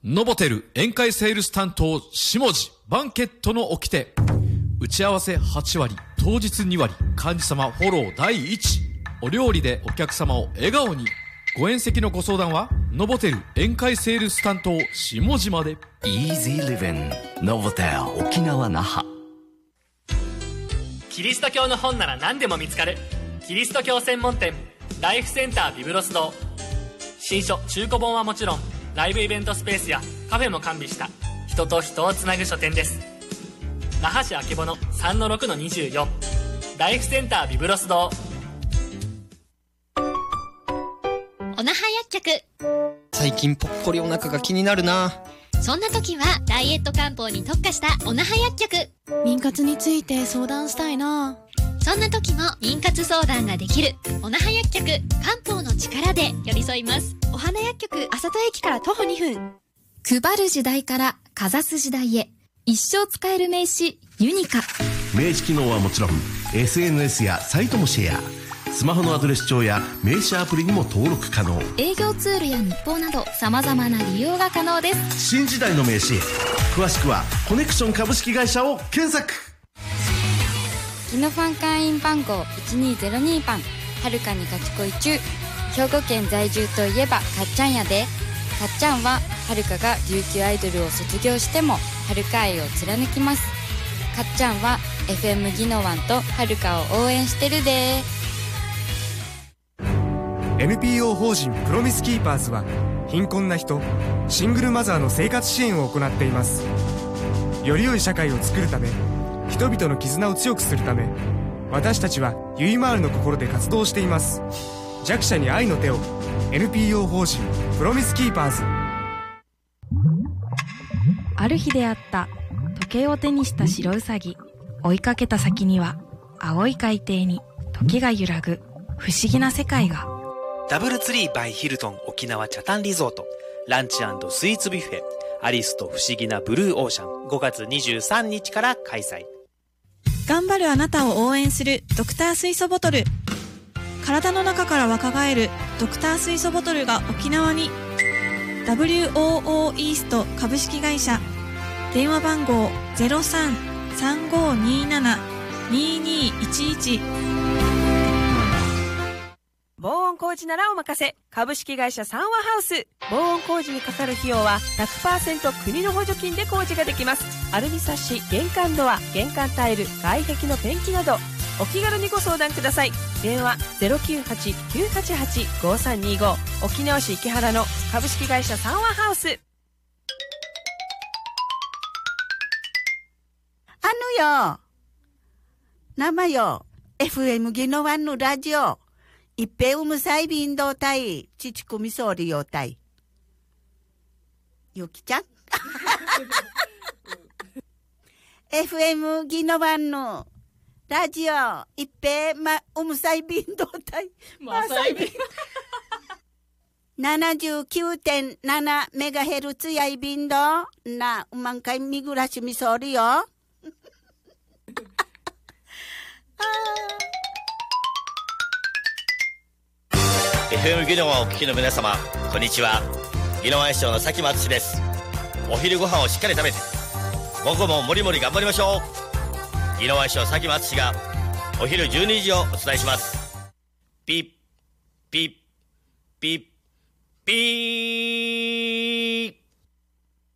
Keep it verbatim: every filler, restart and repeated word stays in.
ノボテル宴会セールス担当下地バンケットの掟。打ち合わせはち割、当日に割、幹事様フォローだいいち。お料理でお客様を笑顔に。ご宴席のご相談はノボテル宴会セールス担当下地まで。 Easy Living ノボテル沖縄那覇。 キリスト教の本なら何でも見つかるキリスト教専門店ライフセンタービブロス堂。新書中古本はもちろんライブイベントスペースやカフェも完備した人と人をつなぐ書店です。那覇市あけぼの さんのろくのにじゅうよん ライフセンタービブロス堂。 おなは薬局。 最近ぽっこりお腹が気になるな。 そんな時はダイエット漢方に特化したおなは薬局。 妊活について相談したいな。 そんな時も妊活相談ができるおなは薬局。漢方の力で寄り添います。 お花薬局、あさと駅から徒歩にふん。 配る時代からかざす時代へ、一生使える名刺ユニカ。 名刺機能はもちろん エスエヌエス やサイトもシェア。スマホのアドレス帳や名刺アプリにも登録可能。 営業ツールや日報など様々な利用が可能です。 新時代の名刺へ。詳しくはコネクション株式会社を検索。 ギノファン会員番号いちにーぜろにばん、はるかにガチ恋中。兵庫県在住といえばかっちゃんやで。かっちゃんははるかが琉球アイドルを卒業してもはるか愛を貫きます。かっちゃんは エフエム ギノワンとはるかを応援してるで。 エヌピーオー 法人プロミスキーパーズは貧困な人、シングルマザーの生活支援を行っています。より良い社会を作るため、人々の絆を強くするため、私たちはゆいまーるの心で活動しています。弱者に愛の手を。 エヌピーオー 法人プロミスキーパーズ。 ある日出会った時計を手にした白ウサギ。追いかけた先には青い海底に時が揺らぐ不思議な世界が。 ダブルツリーバイヒルトン沖縄チャタンリゾート。ランチ&スイーツビュッフェアリスと不思議なブルーオーシャン、ごがつにじゅうさんにちから開催。 頑張るあなたを応援するドクター水素ボトル。体の中から若返るドクター水素ボトルが沖縄に。 ダブリューオーオー イースト株式会社。電話番号 ゼロさん さんごにーなな にーにーいちいち。 防音工事ならお任せ。株式会社サンワハウス。防音工事にかかる費用は ひゃくパーセント 国の補助金で工事ができます。アルミサッシ、玄関ドア、玄関タイル、外壁のペンキなどお気軽にご相談ください。電話 ゼロきゅうはち きゅうはちはち ごさんにご。沖縄市池原の株式会社サンワハウス。 あのよ、生よ、エフエム ギノワンのラジオ。一平うむさいびんどうたい、ちちくみそうりようたい。ゆきちゃんエフエム ギノワンのラジオ、一平ま、うむさいびんどうたい。 まさいびん。 ななじゅうきゅうてんなな メガヘルツやいびんどな、うまんかいみぐらしみそうりよ。あエフエム ギノワンをお聞きの皆様、こんにちは。ギノワン師匠の佐木松です。お昼ご飯をしっかり食べて午後ももりもり頑張りましょう。ギノワン師匠佐木松がお昼じゅうにじをお伝えします。ピッピッピッピー